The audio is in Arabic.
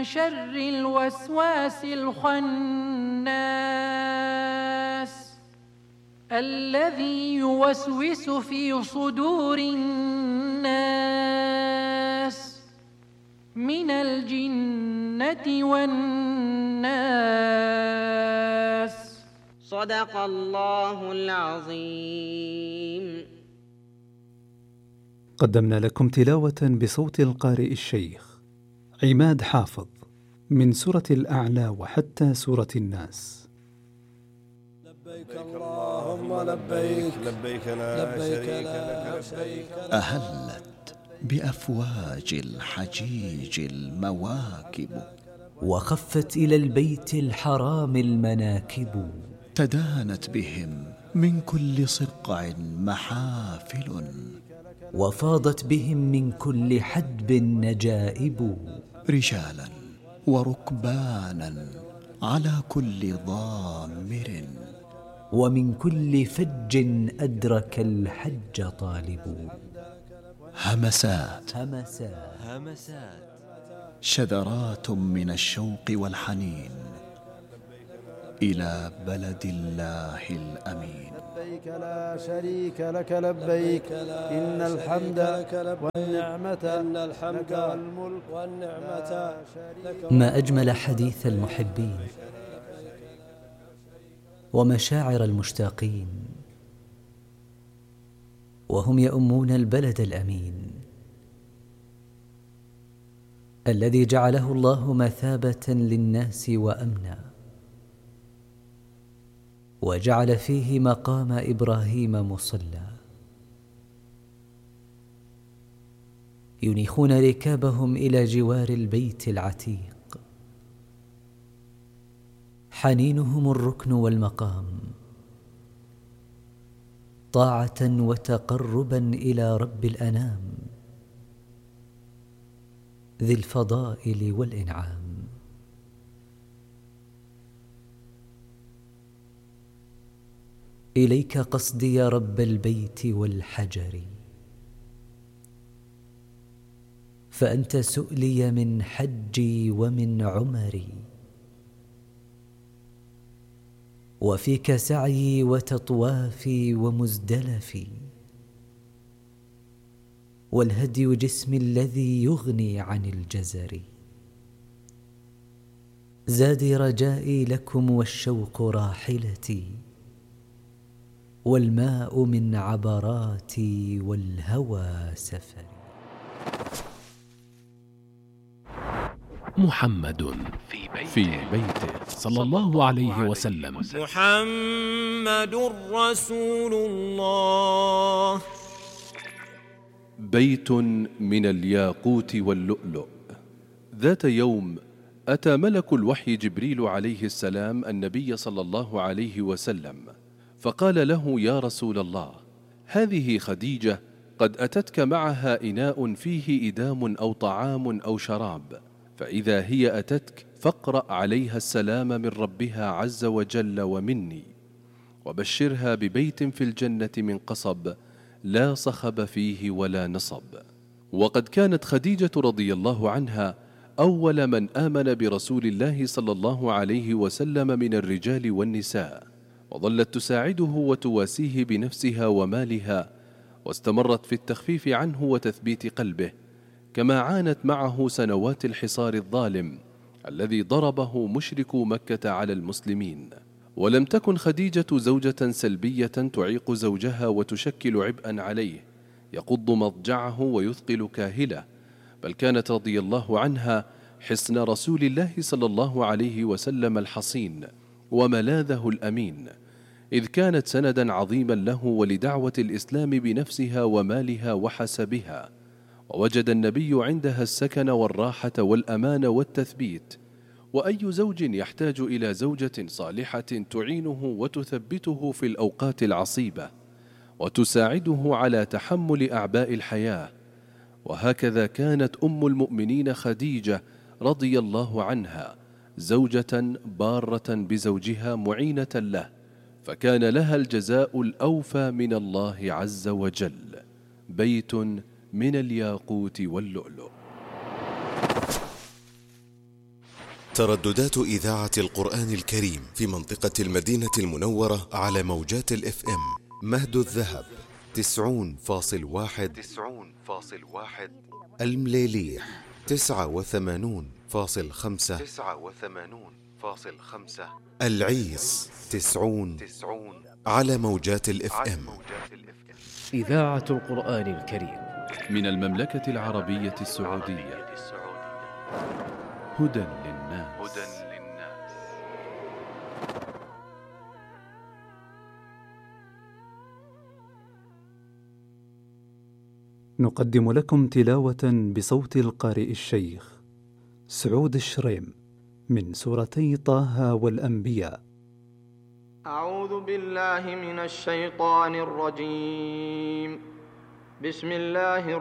شر الوسواس الخناس الذي يوسوس في صدور الناس من الجنة والناس. صدق الله العظيم. قدمنا لكم تلاوة بصوت القارئ الشيخ عماد حافظ من سورة الأعلى وحتى سورة الناس. لبيك اللهم لبيك، لبيك لا شريك لك. أهلت بأفواج الحجيج المواكب، وخفت إلى البيت الحرام المناكب، تدانت بهم من كل صقع محافل، وفاضت بهم من كل حدب نجائب، رجالا وركبانا على كل ضامر، ومن كل فج أدرك الحج طالب. همسات شذرات من الشوق والحنين إلى بلد الله الأمين. لبيك لا شريك لك لبيك، إن الحمد والنعمة لك والملك. ما أجمل حديث المحبين ومشاعر المشتاقين، وهم يؤمون البلد الأمين الذي جعله الله مثابة للناس وأمنا، وجعل فيه مقام إبراهيم مصلى، ينيخون ركابهم إلى جوار البيت العتيق، حنينهم الركن والمقام، طاعة وتقربا إلى رب الأنام ذي الفضائل والإنعام. إليك قصدي يا رب البيت والحجر، فأنت سؤلي من حجي ومن عمري، وفيك سعيي وتطوافي ومزدلفي، والهدي جسمي الذي يغني عن الجزر. زادي رجائي لكم والشوق راحلتي، والماء من عبراتي والهوى سفري. محمد في بيته صلى الله عليه وسلم. محمد رسول الله. بيت من الياقوت واللؤلؤ. ذات يوم أتى ملك الوحي جبريل عليه السلام النبي صلى الله عليه وسلم، فقال له: يا رسول الله، هذه خديجة قد أتتك معها إناء فيه إدام أو طعام أو شراب، فإذا هي أتتك فاقرأ عليها السلام من ربها عز وجل ومني، وبشرها ببيت في الجنة من قصب لا صخب فيه ولا نصب. وقد كانت خديجة رضي الله عنها أول من آمن برسول الله صلى الله عليه وسلم من الرجال والنساء، وظلت تساعده وتواسيه بنفسها ومالها، واستمرت في التخفيف عنه وتثبيت قلبه، كما عانت معه سنوات الحصار الظالم الذي ضربه مشركو مكة على المسلمين. ولم تكن خديجة زوجة سلبية تعيق زوجها وتشكل عبئا عليه يقض مضجعه ويثقل كاهله، بل كانت رضي الله عنها حصن رسول الله صلى الله عليه وسلم الحصين وملاذه الأمين، إذ كانت سندا عظيما له ولدعوة الإسلام بنفسها ومالها وحسبها. ووجد النبي عندها السكن والراحة والأمان والتثبيت. وأي زوج يحتاج إلى زوجة صالحة تعينه وتثبته في الأوقات العصيبة وتساعده على تحمل أعباء الحياة. وهكذا كانت أم المؤمنين خديجة رضي الله عنها زوجة بارة بزوجها معينة له، فكان لها الجزاء الأوفى من الله عز وجل. بيت من الياقوت واللؤلؤ. ترددات إذاعة القرآن الكريم في منطقة المدينة المنورة على موجات FM. مهد الذهب 90.1، المليليح 89.5، العيس 90 على موجات FM. إذاعة القرآن الكريم من المملكة العربية السعودية. هدى للناس. نقدم لكم تلاوة بصوت القارئ الشيخ سعود الشريم من سورتي طه والأنبياء. أعوذ بالله من الشيطان الرجيم. بسم الله